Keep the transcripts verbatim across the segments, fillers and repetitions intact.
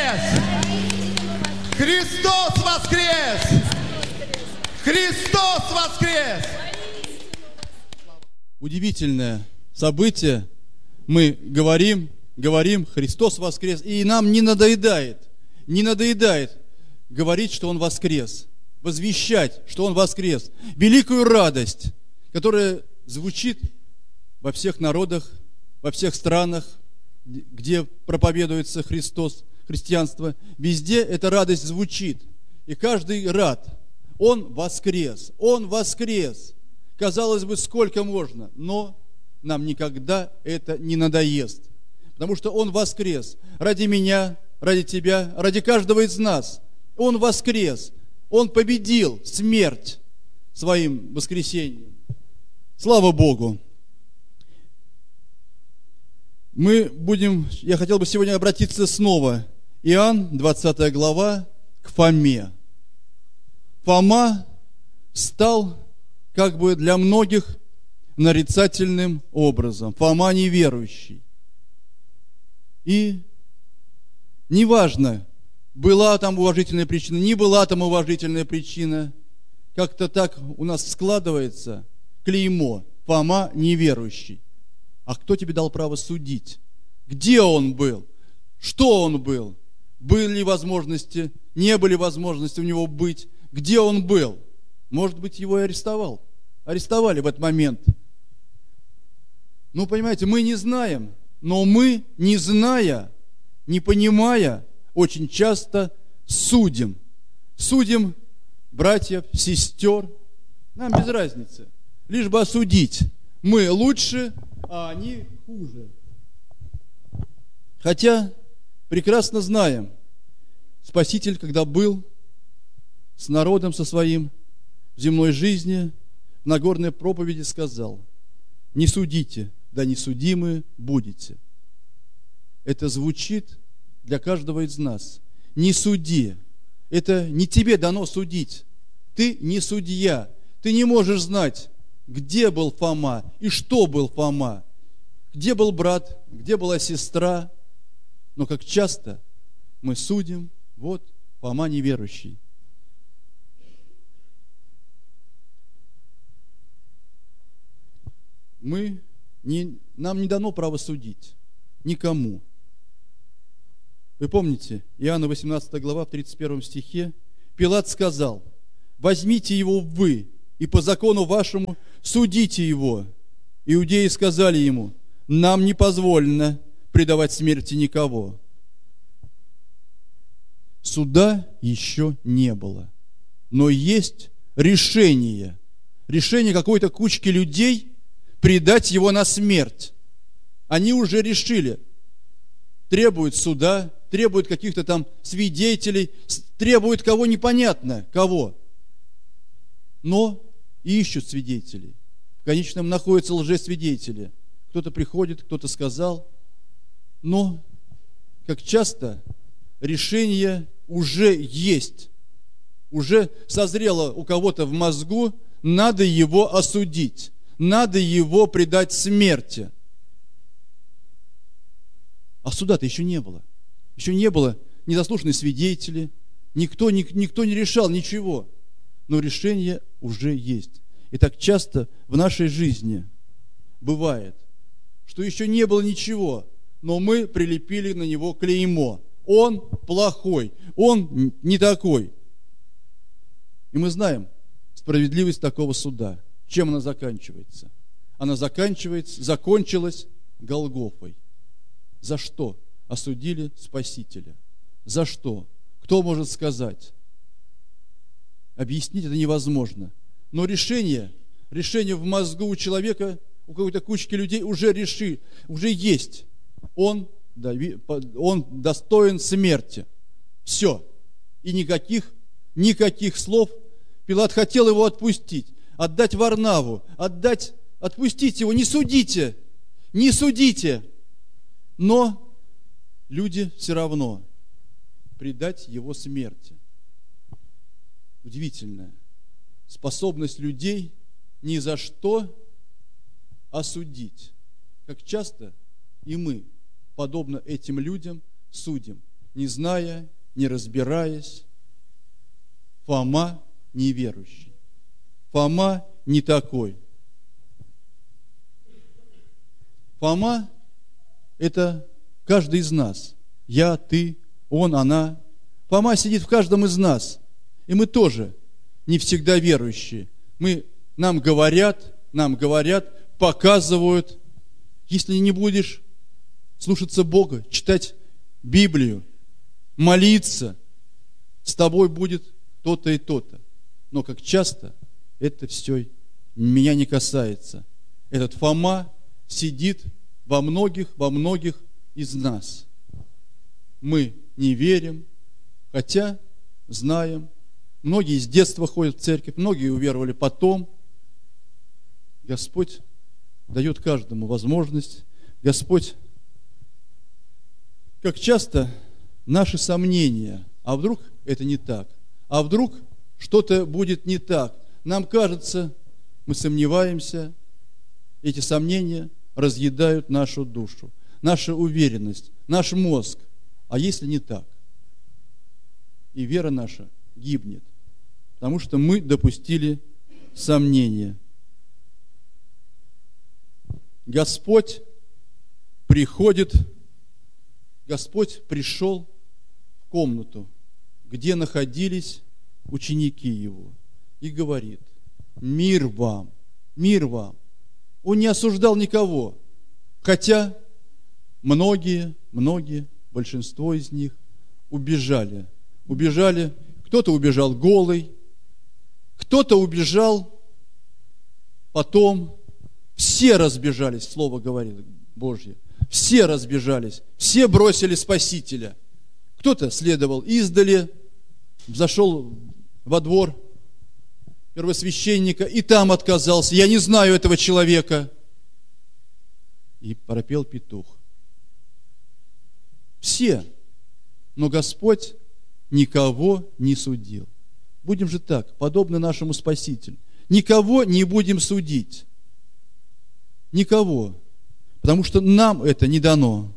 воскрес! Христос воскрес! Христос воскрес! Удивительное событие. Мы говорим, говорим, Христос воскрес, и нам не надоедает, не надоедает говорить, что Он воскрес, возвещать, что Он воскрес. Великую радость, которая звучит во всех народах, во всех странах, где проповедуется Христос, христианство, везде эта радость звучит. И каждый рад. Он воскрес, Он воскрес. Казалось бы, сколько можно, но нам никогда это не надоест. Потому что Он воскрес ради меня, ради тебя, ради каждого из нас. Он воскрес. Он победил смерть своим воскресением. Слава Богу! Мы будем, я хотел бы сегодня обратиться снова. Иоанн, двадцатая глава, к Фоме. Фома стал как бы для многих нарицательным образом. Фома неверующий. И неважно, была там уважительная причина, не была там уважительная причина, как-то так у нас складывается клеймо: Фома неверующий. А кто тебе дал право судить? Где он был? Что он был? Были возможности, не были возможности у него быть? Где он был? Может быть, его и арестовал. Арестовали в этот момент. Ну, понимаете, мы не знаем, но мы, не зная, не понимая, очень часто судим. Судим братьев, сестер. Нам без разницы. Лишь бы осудить. Мы лучше, а они хуже. Хотя прекрасно знаем, Спаситель, когда был с народом со своим в земной жизни, в Нагорной проповеди сказал: не судите, да не судимы будете. Это звучит для каждого из нас. Не суди. Это не тебе дано судить. Ты не судья. Ты не можешь знать, где был Фома и что был Фома. Где был брат, где была сестра. Но как часто мы судим: вот Фома неверующий. Мы не, нам не дано право судить никому. Вы помните, Иоанна восемнадцатая глава, в тридцать первом стихе, Пилат сказал: возьмите его вы, и по закону вашему судите его. Иудеи сказали ему: нам не позволено предавать смерти никого. Суда еще не было, но есть решение, решение какой-то кучки людей предать его на смерть. Они уже решили, требуют суда, требуют каких-то там свидетелей, требуют кого непонятно, кого. Но ищут свидетелей. В конечном находятся лжесвидетели. Кто-то приходит, кто-то сказал. Но, как часто, решение уже есть. Уже созрело у кого-то в мозгу, надо его осудить. Надо его предать смерти. А суда-то еще не было. Еще не было незаслуженных свидетелей. Никто, никто не решал ничего. Но решение уже есть. И так часто в нашей жизни бывает, что еще не было ничего, но мы прилепили на него клеймо. Он плохой, он не такой. И мы знаем справедливость такого суда. Чем она заканчивается? Она заканчивается, закончилась Голгофой. За что осудили Спасителя? За что? Кто может сказать? Объяснить это невозможно. Но решение, решение в мозгу у человека, у какой-то кучки людей уже реши, уже есть. Он, он достоин смерти. Все. И никаких, никаких слов. Пилат хотел его отпустить, отдать Варнаву, отдать, отпустить его, не судите, не судите. Но люди все равно предать его смерти. Удивительная способность людей ни за что осудить. Как часто и мы, подобно этим людям, судим. не зная, не разбираясь, Фома неверующий. Фома не такой. Фома – это каждый из нас. Я, ты, он, она. Фома сидит в каждом из нас. И мы тоже не всегда верующие. Мы, нам говорят, нам говорят, показывают. Если не будешь слушаться Бога, читать Библию, молиться, с тобой будет то-то и то-то. Но как часто это все меня не касается. Этот Фома сидит во многих, во многих из нас. Мы не верим, хотя знаем. Многие с детства ходят в церковь, многие уверовали потом. Господь дает каждому возможность. Господь, как часто наши сомнения, а вдруг это не так, а вдруг что-то будет не так. Нам кажется, мы сомневаемся, эти сомнения разъедают нашу душу, нашу уверенность, наш мозг. А если не так? И вера наша гибнет, потому что мы допустили сомнения. Господь приходит, Господь пришел в комнату, где находились ученики Его, и говорит: мир вам, мир вам. Он не осуждал никого, хотя многие, многие, большинство из них убежали. Убежали, кто-то убежал голый, кто-то убежал потом. Все разбежались, Слово говорит Божье. Все разбежались, все бросили Спасителя. Кто-то следовал издали, зашел во двор первосвященника и там отказался. Я не знаю этого человека. И пропел петух. Все. Но Господь никого не судил. Будем же так, подобно нашему Спасителю. Никого не будем судить. Никого. Потому что нам это не дано.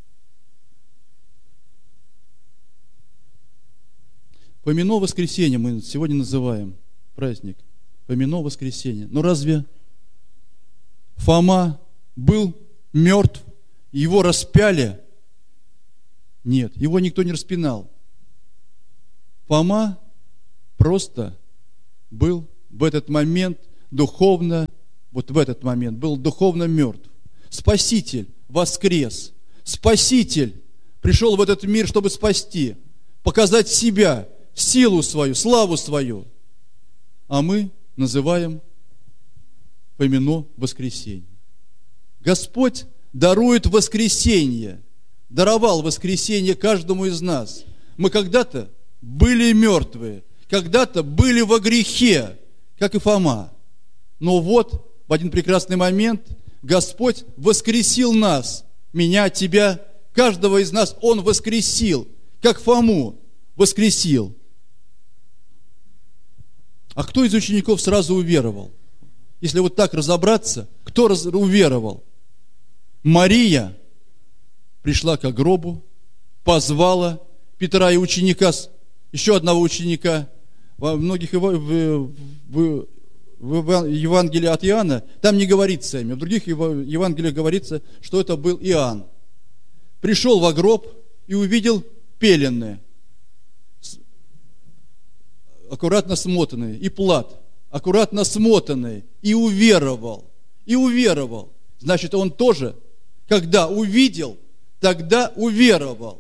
Помяно воскресенье мы сегодня называем праздник. Помяно воскресенье. Но разве Фома был мертв, его распяли? Нет, его никто не распинал. Фома просто был в этот момент духовно, вот в этот момент был духовно мертв. Спаситель воскрес. Спаситель пришел в этот мир, чтобы спасти, показать себя, силу свою, славу свою. А мы называем помяно воскресенье. Господь дарует воскресенье, даровал воскресенье каждому из нас. Мы когда-то были мертвые, когда-то были во грехе, как и Фома. Но вот в один прекрасный момент Господь воскресил нас, меня, тебя, каждого из нас Он воскресил, как Фому воскресил. А кто из учеников сразу уверовал? Если вот так разобраться, кто раз уверовал? Мария пришла к гробу, позвала Петра и ученика, еще одного ученика. Во многих в, в, в, в Евангелии от Иоанна там не говорится имя, в других Евангелиях говорится, что это был Иоанн. Пришел во гроб и увидел пелены, аккуратно смотанные, и плат, аккуратно смотанные, и уверовал, и уверовал. Значит, он тоже, когда увидел, тогда уверовал.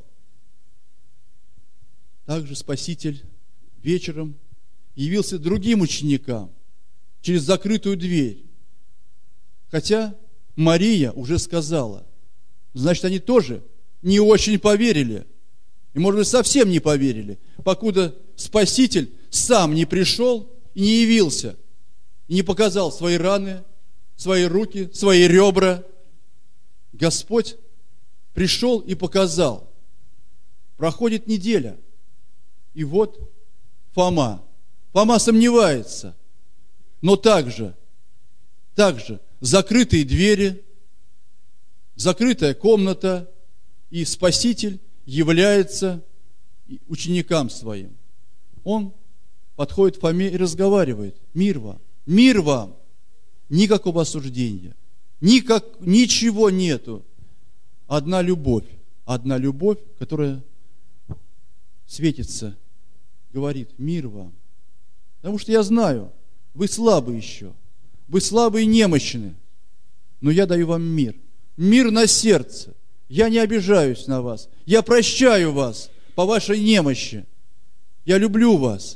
Также Спаситель вечером явился другим ученикам через закрытую дверь. Хотя Мария уже сказала, значит, они тоже не очень поверили. И, может быть, совсем не поверили, покуда Спаситель сам не пришел и не явился, и не показал свои раны, свои руки, свои ребра. Господь пришел и показал. Проходит неделя, и вот Фома. Фома сомневается, но также, также закрытые двери, закрытая комната, и Спаситель является ученикам своим. Он подходит к Фоме и разговаривает. Мир вам, мир вам, никакого осуждения, никак, ничего нету. Одна любовь, одна любовь, которая светится, говорит, мир вам. Потому что я знаю, вы слабы еще, вы слабы и немощны, но я даю вам мир, мир на сердце. Я не обижаюсь на вас, я прощаю вас по вашей немощи, я люблю вас.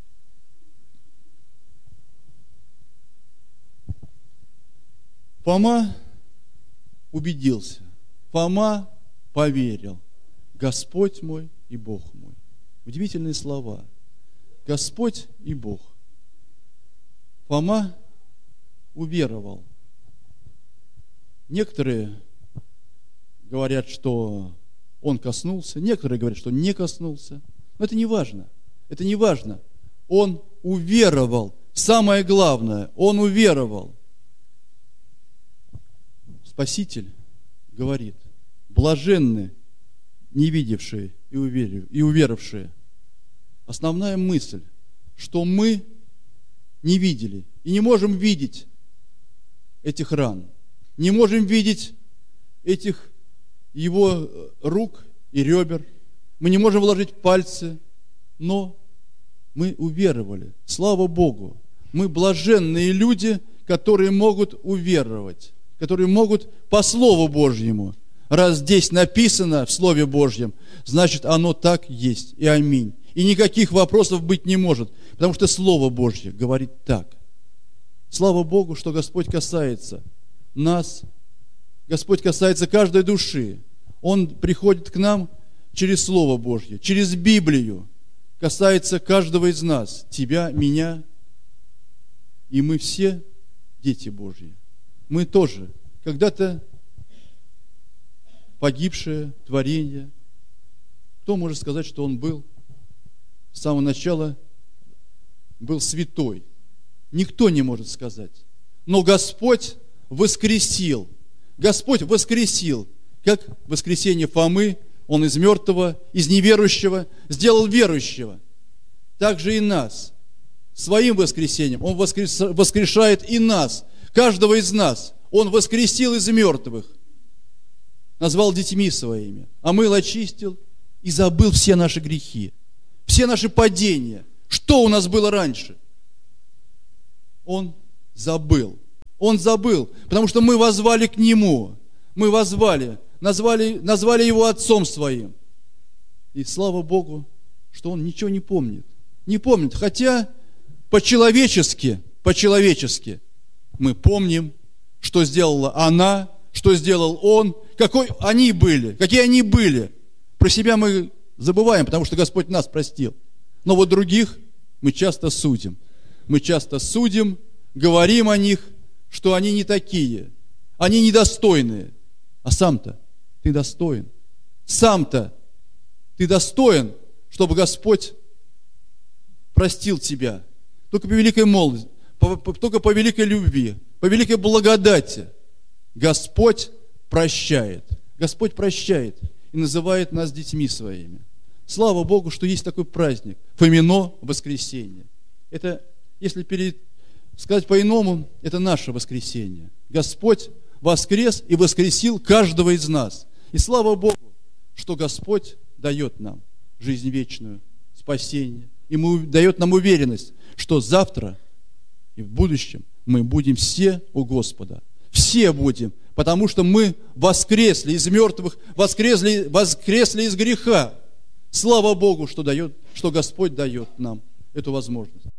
Фома убедился, Фома поверил. Господь мой и Бог мой. Удивительные слова. Господь и Бог. Фома уверовал. Некоторые говорят, что он коснулся, некоторые говорят, что не коснулся. Но это не важно. Это не важно. Он уверовал. Самое главное, он уверовал. Спаситель говорит, блаженны не видевшие и уверовавшие. Основная мысль, что мы не видели и не можем видеть этих ран, не можем видеть этих его рук и ребер, мы не можем вложить пальцы, но мы уверовали. Слава Богу! Мы блаженные люди, которые могут уверовать, которые могут по Слову Божьему. Раз здесь написано в Слове Божьем, значит, оно так есть. И аминь. И никаких вопросов быть не может, потому что Слово Божье говорит так. Слава Богу, что Господь касается нас, Господь касается каждой души. Он приходит к нам через Слово Божье, через Библию, касается каждого из нас, тебя, меня, и мы все дети Божьи. Мы тоже когда-то погибшее творение. Кто может сказать, что он был с самого начала был святой? Никто не может сказать. Но Господь воскресил. Господь воскресил. Как воскресение Фомы, он из мертвого, из неверующего сделал верующего. Так же и нас. Своим воскресением он воскрешает и нас, каждого из нас. Он воскресил из мертвых, назвал детьми своими, омыл, очистил и забыл все наши грехи, все наши падения. Что у нас было раньше? Он забыл. Он забыл, потому что мы воззвали к Нему. Мы воззвали, назвали, назвали Его Отцом Своим. И слава Богу, что Он ничего не помнит. Не помнит, хотя по-человечески, по-человечески мы помним, что сделала она, что сделал он, какой они были, какие они были. Про себя мы забываем, потому что Господь нас простил. Но вот других мы часто судим. Мы часто судим, говорим о них, что они не такие, они недостойные. А сам-то ты достоин. Сам-то ты достоин, чтобы Господь простил тебя. Только по великой молодости, только по великой любви, по великой благодати Господь прощает. Господь прощает и называет нас детьми своими. Слава Богу, что есть такой праздник. Фомино воскресенье. Это, если перед, сказать по-иному, это наше воскресенье. Господь воскрес и воскресил каждого из нас. И слава Богу, что Господь дает нам жизнь вечную, спасение. И дает нам уверенность, что завтра и в будущем мы будем все у Господа. Все будем, потому что мы воскресли из мертвых, воскресли, воскресли из греха. Слава Богу, что дает, что Господь дает нам эту возможность.